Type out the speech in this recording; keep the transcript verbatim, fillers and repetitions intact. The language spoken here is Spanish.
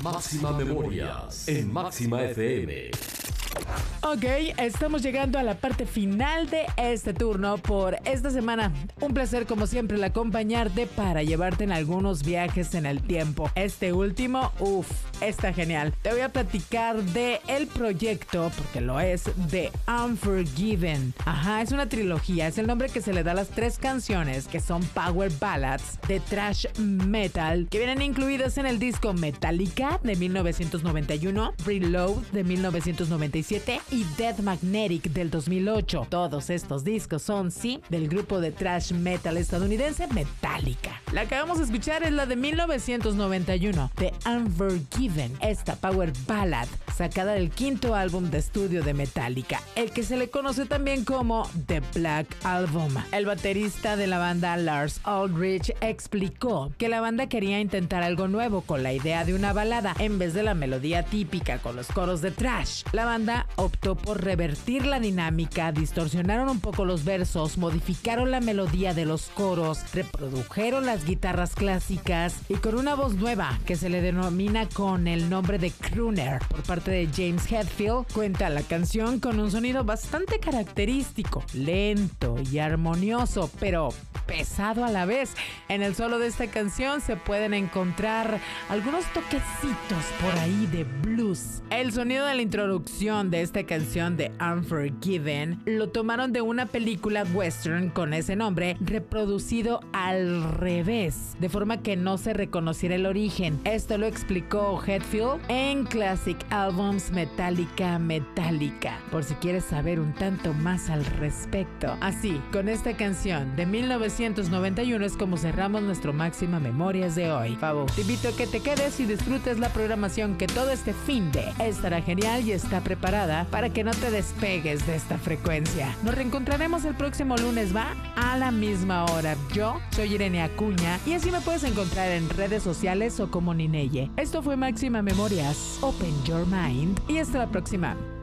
Máxima Memorias en Máxima F M. Ok, estamos llegando a la parte final de este turno por esta semana. Un placer como siempre el acompañarte para llevarte en algunos viajes en el tiempo. Este último, uff, está genial. Te voy a platicar de el proyecto, porque lo es, de Unforgiven. Ajá, es una trilogía, es el nombre que se le da a las tres canciones que son power ballads de thrash metal que vienen incluidas en el disco Metallica de mil novecientos noventa y uno, Reload de mil novecientos noventa y siete y Death Magnetic del dos mil ocho. Todos estos discos son, sí, del grupo de thrash metal estadounidense Metallica. La que vamos a escuchar es la de mil novecientos noventa y uno, de Unforgiven, esta power ballad sacada del quinto álbum de estudio de Metallica, el que se le conoce también como The Black Album. El baterista de la banda, Lars Ulrich, explicó que la banda quería intentar algo nuevo con la idea de una balada en vez de la melodía típica con los coros de thrash. La banda optó por revertir la dinámica, distorsionaron un poco los versos, modificaron la melodía de los coros, reprodujeron las guitarras clásicas y con una voz nueva que se le denomina con el nombre de crooner por parte de James Hetfield, cuenta la canción con un sonido bastante característico, lento y armonioso, pero pesado a la vez. En el solo de esta canción se pueden encontrar algunos toquecitos por ahí de blues. El sonido de la introducción de esta canción de Unforgiven lo tomaron de una película western con ese nombre, reproducido al revés, de forma que no se reconociera el origen. Esto lo explicó Hetfield en Classic Albums Metallica Metallica, por si quieres saber un tanto más al respecto. Así, con esta canción de mil novecientos noventa y uno es como cerramos nuestro Máxima Memorias de hoy. Fabo, te invito a que te quedes y disfrutes la programación que todo este fin de estará genial y está preparada para que no te despegues de esta frecuencia. Nos reencontraremos el próximo lunes, ¿va? A la misma hora. Yo soy Irene Acuña y así me puedes encontrar en redes sociales o como Nineye. Esto fue Máxima Memorias. Open your mind y hasta la próxima.